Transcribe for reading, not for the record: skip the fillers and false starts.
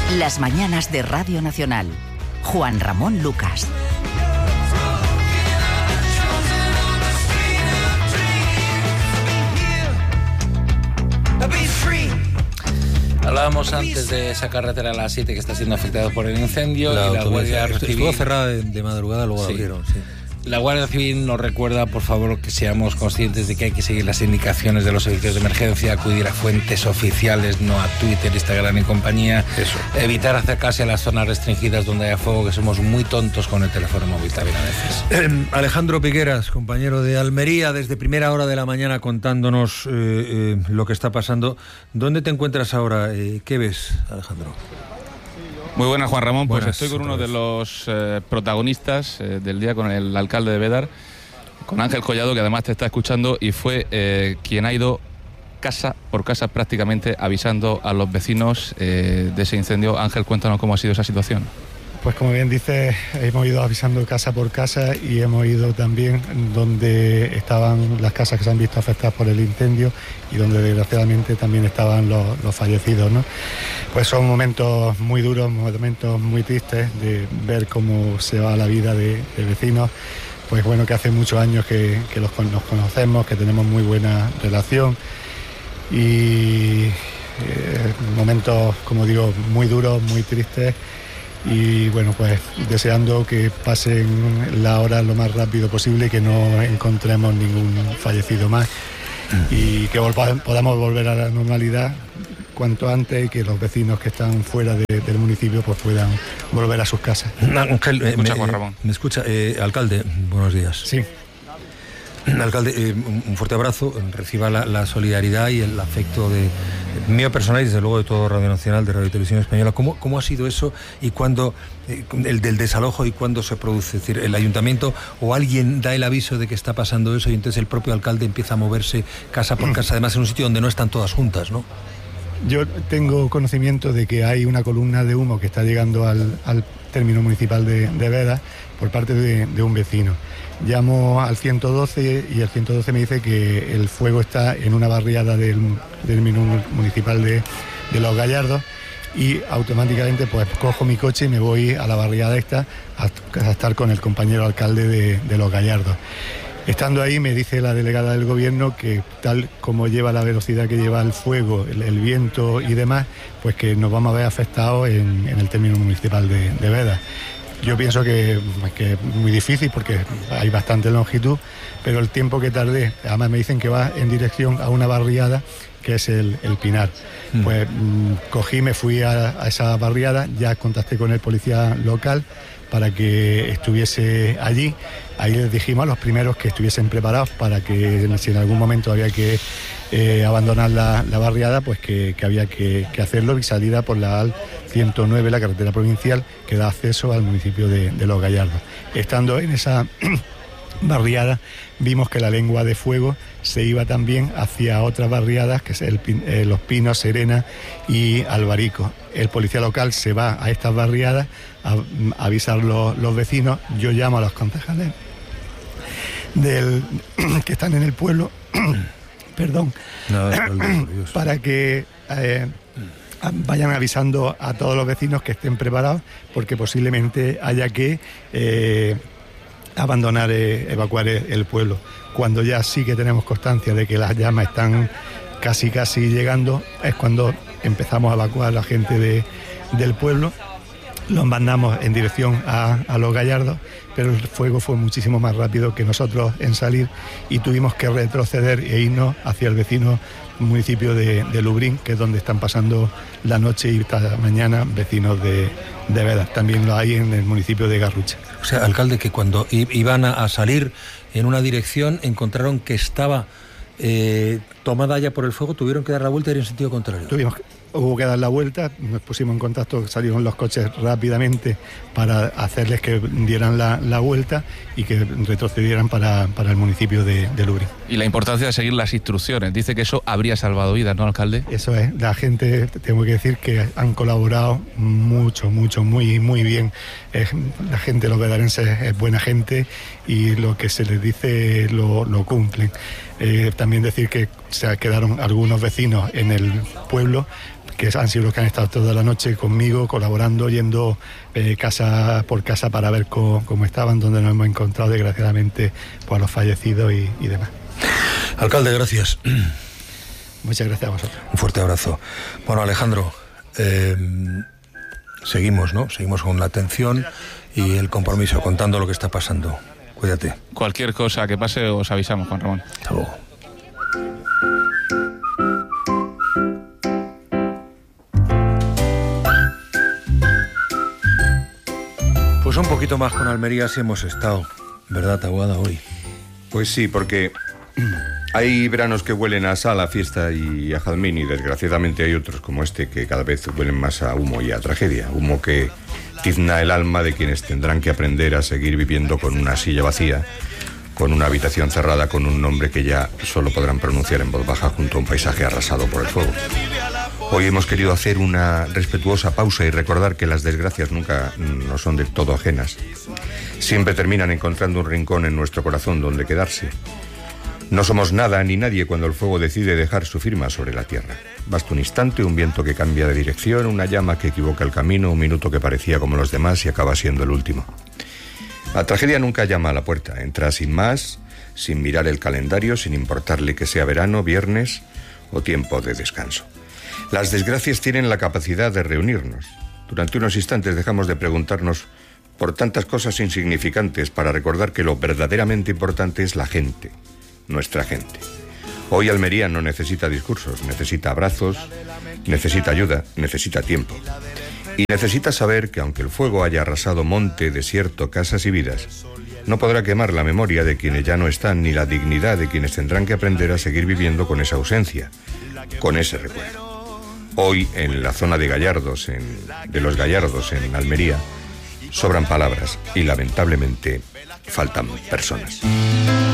Las mañanas de Radio Nacional. Juan Ramón Lucas. Hablábamos antes de esa carretera a las 7 que está siendo afectada por el incendio. Y la Guardia Civil estuvo cerrada de madrugada, luego la abrieron, sí. La Guardia Civil nos recuerda, por favor, que seamos conscientes de que hay que seguir las indicaciones de los servicios de emergencia, acudir a fuentes oficiales, no a Twitter, Instagram y compañía. Eso. Evitar acercarse a las zonas restringidas donde haya fuego, que somos muy tontos con el teléfono móvil también a veces. Alejandro Piqueras, compañero de Almería, desde primera hora de la mañana contándonos lo que está pasando. ¿Dónde te encuentras ahora? ¿Qué ves, Alejandro? Muy buenas, Juan Ramón. Pues Buenas, estoy con uno de los protagonistas del día, con el alcalde de Bédar, con Ángel Collado, que además te está escuchando y fue quien ha ido casa por casa prácticamente avisando a los vecinos de ese incendio. Ángel, cuéntanos cómo ha sido esa situación. Pues como bien dices, hemos ido avisando casa por casa y hemos ido también donde estaban las casas que se han visto afectadas por el incendio y donde desgraciadamente también estaban los fallecidos, ¿no? Pues son momentos muy duros, momentos muy tristes de ver cómo se va la vida de vecinos. Pues bueno, que hace muchos años que nos conocemos, que tenemos muy buena relación y momentos, como digo, muy duros, muy tristes. Y bueno, pues deseando que pasen la hora lo más rápido posible y que no encontremos ningún fallecido más y que podamos volver a la normalidad cuanto antes y que los vecinos que están fuera del municipio pues puedan volver a sus casas. Ángel, Juan Ramón. ¿Me escucha? Alcalde, buenos días. Sí. Alcalde, un fuerte abrazo, reciba la solidaridad y el afecto de mío personal y desde luego de todo Radio Nacional, de Radio y Televisión Española. ¿Cómo ha sido eso y cuándo, el del desalojo y cuándo se produce? Es decir, el ayuntamiento o alguien da el aviso de que está pasando eso y entonces el propio alcalde empieza a moverse casa por casa, además en un sitio donde no están todas juntas, ¿no? Yo tengo conocimiento de que hay una columna de humo que está llegando al término municipal de Bédar por parte de un vecino. Llamo al 112 y el 112 me dice que el fuego está en una barriada del término municipal de Los Gallardos y automáticamente pues cojo mi coche y me voy a la barriada esta a estar con el compañero alcalde de Los Gallardos. Estando ahí me dice la delegada del gobierno que tal como lleva la velocidad que lleva el fuego, el viento y demás, pues que nos vamos a ver afectados en el término municipal de Bédar. Yo pienso que es muy difícil porque hay bastante longitud, pero el tiempo que tardé, además me dicen que va en dirección a una barriada que es el Pinar. Pues cogí, me fui a esa barriada, ya contacté con el policía local para que estuviese allí. Ahí les dijimos a los primeros que estuviesen preparados para que si en algún momento había que abandonar la barriada, pues que había que hacerlo y salida por la AL 109, la carretera provincial que da acceso al municipio de Los Gallardos. Estando en esa barriada vimos que la lengua de fuego se iba también hacia otras barriadas, que es Los Pinos, Serena y Albarico. El policía local se va a estas barriadas a avisar los vecinos. Yo llamo a los concejales que están en el pueblo perdón, para que vayan avisando a todos los vecinos que estén preparados porque posiblemente haya que abandonar, evacuar el pueblo. Cuando ya sí que tenemos constancia de que las llamas están casi llegando, es cuando empezamos a evacuar a la gente del pueblo. Los mandamos en dirección a Los Gallardos, pero el fuego fue muchísimo más rápido que nosotros en salir y tuvimos que retroceder e irnos hacia el vecino municipio de Lubrín, que es donde están pasando la noche y esta mañana vecinos de Bédar. También lo hay en el municipio de Garrucha. O sea, alcalde, que cuando iban a salir en una dirección encontraron que estaba tomada ya por el fuego, tuvieron que dar la vuelta y ir en sentido contrario. Hubo que dar la vuelta, nos pusimos en contacto, salieron los coches rápidamente para hacerles que dieran la vuelta y que retrocedieran para el municipio de Lubrín. Y la importancia de seguir las instrucciones, dice que eso habría salvado vidas, ¿no, alcalde? Eso es, la gente, tengo que decir que han colaborado mucho, muy bien. La gente, los bedarenses, es buena gente y lo que se les dice lo cumplen. También decir que se quedaron algunos vecinos en el pueblo que han sido los que han estado toda la noche conmigo, colaborando, yendo casa por casa para ver cómo estaban, donde nos hemos encontrado, desgraciadamente, pues, a los fallecidos y demás. Alcalde, gracias. Muchas gracias a vosotros. Un fuerte abrazo. Bueno, Alejandro, seguimos, ¿no? Seguimos con la atención y el compromiso, contando lo que está pasando. Cuídate. Cualquier cosa que pase os avisamos, Juan Ramón. Hasta luego. Pues un poquito más con Almería sí hemos estado, ¿verdad, Taboada, hoy? Pues sí, porque hay veranos que huelen a sal, a fiesta y a jazmín, y desgraciadamente hay otros como este que cada vez huelen más a humo y a tragedia. Humo que tizna el alma de quienes tendrán que aprender a seguir viviendo con una silla vacía, con una habitación cerrada, con un nombre que ya solo podrán pronunciar en voz baja junto a un paisaje arrasado por el fuego. Hoy hemos querido hacer una respetuosa pausa y recordar que las desgracias nunca nos son del todo ajenas. Siempre terminan encontrando un rincón en nuestro corazón donde quedarse. No somos nada ni nadie cuando el fuego decide dejar su firma sobre la tierra. Basta un instante, un viento que cambia de dirección, una llama que equivoca el camino, un minuto que parecía como los demás y acaba siendo el último. La tragedia nunca llama a la puerta. Entra sin más, sin mirar el calendario, sin importarle que sea verano, viernes o tiempo de descanso. Las desgracias tienen la capacidad de reunirnos. Durante unos instantes dejamos de preguntarnos por tantas cosas insignificantes para recordar que lo verdaderamente importante es la gente, nuestra gente. Hoy Almería no necesita discursos, necesita abrazos, necesita ayuda, necesita tiempo. Y necesita saber que aunque el fuego haya arrasado monte, desierto, casas y vidas, no podrá quemar la memoria de quienes ya no están ni la dignidad de quienes tendrán que aprender a seguir viviendo con esa ausencia, con ese recuerdo. Hoy, en la zona de Gallardos, de los Gallardos, en Almería, sobran palabras y lamentablemente faltan personas.